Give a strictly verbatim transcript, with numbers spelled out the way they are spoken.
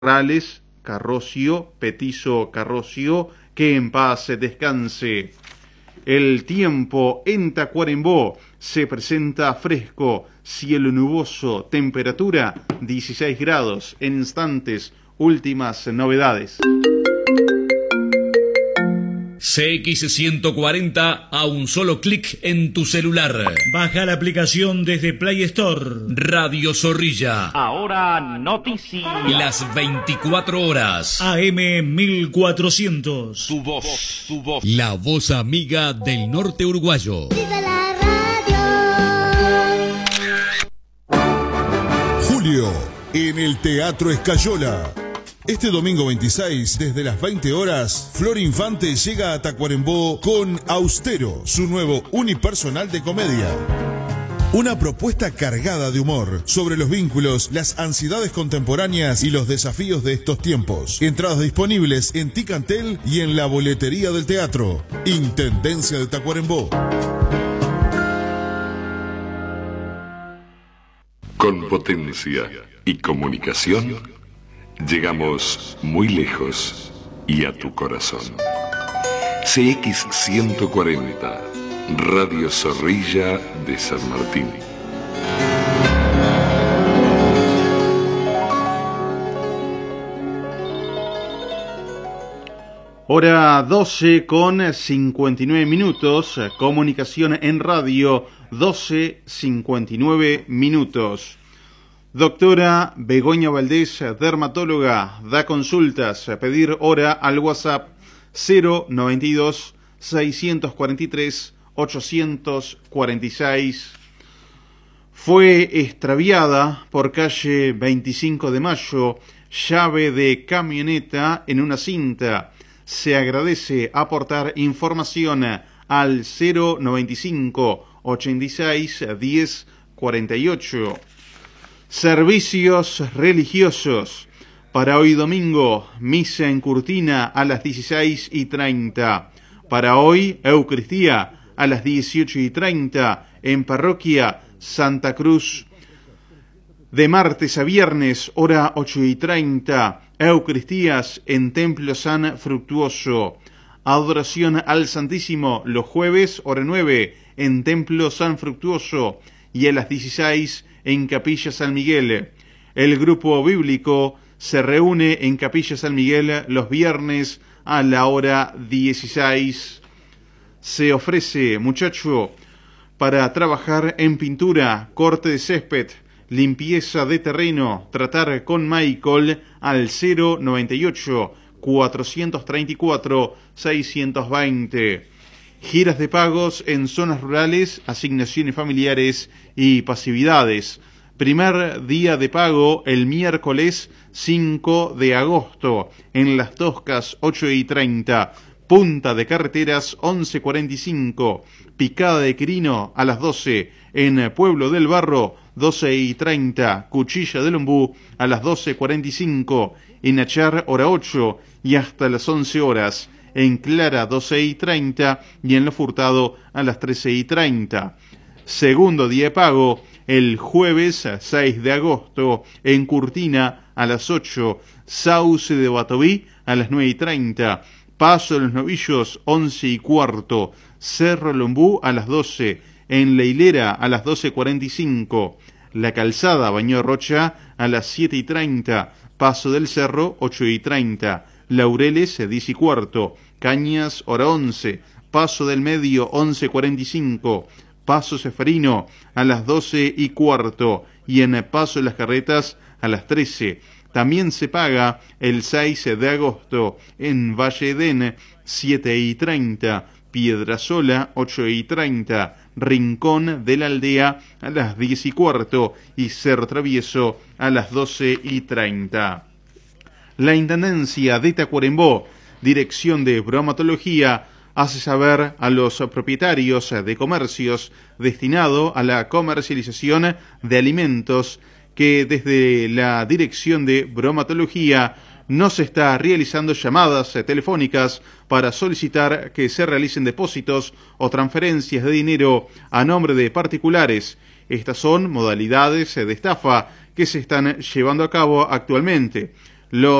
Rales, Carrocio, Petizo Carrocio, que en paz descanse. El tiempo en Tacuarembó se presenta fresco, cielo nuboso, temperatura dieciséis grados. En instantes, últimas novedades. C X ciento cuarenta a un solo clic en tu celular. Baja la aplicación desde Play Store. Radio Zorrilla. Ahora noticias. Las veinticuatro horas. A M mil cuatrocientos. Tu voz, tu voz. La voz amiga del norte uruguayo. ¡Viva la radio! Julio, en el Teatro Escayola. Este domingo veintiséis, desde las veinte horas, Flor Infante llega a Tacuarembó con Austero, su nuevo unipersonal de comedia. Una propuesta cargada de humor sobre los vínculos, las ansiedades contemporáneas y los desafíos de estos tiempos. Entradas disponibles en Ticantel y en la boletería del teatro. Intendencia de Tacuarembó. Con potencia y comunicación llegamos muy lejos y a tu corazón. C X ciento cuarenta, Radio Zorrilla de San Martín. Hora doce con cincuenta y nueve minutos. Comunicación en radio, doce cincuenta y nueve minutos. Doctora Begoña Valdés, dermatóloga, da consultas. A pedir hora al WhatsApp cero noventa y dos, seiscientos cuarenta y tres, ochocientos cuarenta y seis. Fue extraviada por calle veinticinco de mayo, llave de camioneta en una cinta. Se agradece aportar información al cero noventa y cinco, ochenta y seis, diez cuarenta y ocho. Servicios religiosos. Para hoy domingo, misa en Curtina a las dieciséis y treinta. Para hoy, Eucaristía a las dieciocho y treinta en Parroquia Santa Cruz. De martes a viernes, hora ocho y treinta, Eucaristías en Templo San Fructuoso. Adoración al Santísimo los jueves, hora nueve, en Templo San Fructuoso. Y a las dieciséis en Capilla San Miguel. El grupo bíblico se reúne en Capilla San Miguel los viernes a la hora dieciséis. Se ofrece, muchacho, para trabajar en pintura, corte de césped, limpieza de terreno, tratar con Michael al cero noventa y ocho, cuatrocientos treinta y cuatro, seiscientos veinte. Giras de pagos en zonas rurales, asignaciones familiares y pasividades. Primer día de pago el miércoles cinco de agosto en Las Toscas ocho y treinta. Punta de Carreteras once cuarenta y cinco. Picada de Quirino a las doce. En Pueblo del Barro doce y treinta. Cuchilla del Ombú a las doce cuarenta y cinco. En Achar hora ocho y hasta las once horas. En Clara doce y treinta y en Lo Furtado a las trece y treinta. Segundo día de pago el jueves seis de agosto en Curtina a las ocho. Sauce de Batoví a las nueve y treinta. Paso de los Novillos once y cuarto. Cerro Lombú a las doce. En La Hilera a las doce cuarenta y cinco. La Calzada Baño Rocha a las siete y treinta. Paso del Cerro ocho y treinta. Laureles diez y cuarto. Cañas hora once. Paso del Medio once cuarenta y cinco. Paso Ceferino a las doce y cuarto. Y en Paso de las Carretas a las trece. También se paga el seis de agosto en Valle Edén siete y treinta. Piedrasola ocho y treinta. Rincón de la Aldea a las diez y cuarto. Y Cerro Travieso a las doce y treinta. La Intendencia de Tacuarembó, Dirección de Bromatología, hace saber a los propietarios de comercios destinado a la comercialización de alimentos que desde la Dirección de Bromatología no se está realizando llamadas telefónicas para solicitar que se realicen depósitos o transferencias de dinero a nombre de particulares. Estas son modalidades de estafa que se están llevando a cabo actualmente. Los